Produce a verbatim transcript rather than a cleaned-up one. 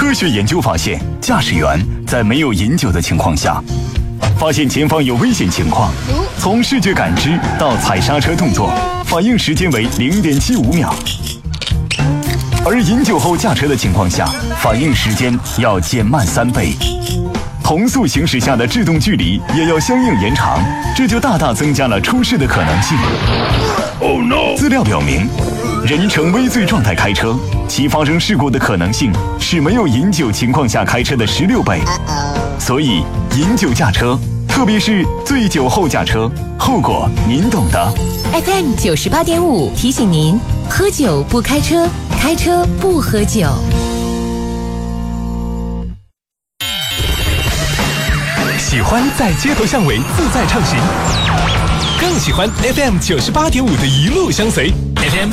科学研究发现，驾驶员在没有饮酒的情况下，发现前方有危险情况，从视觉感知到踩刹车动作，反应时间为 零点七五秒。而饮酒后驾车的情况下，反应时间要减慢三倍。同速行驶下的制动距离也要相应延长，这就大大增加了出事的可能性。Oh no！ 资料表明，人呈微醉状态开车，其发生事故的可能性是没有饮酒情况下开车的十六倍。所以，饮酒驾车，特别是醉酒后驾车，后果您懂的。 F M 九十八点五提醒您：喝酒不开车，开车不喝酒。 喜欢在街头巷尾自在畅行，更喜欢 F M 九十八点五的一路相随。F M